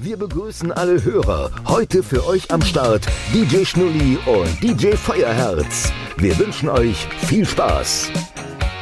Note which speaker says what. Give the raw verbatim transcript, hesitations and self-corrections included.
Speaker 1: Wir begrüßen alle Hörer. Heute für euch am Start D J Schnulli und D J Feuerherz. Wir wünschen euch viel Spaß.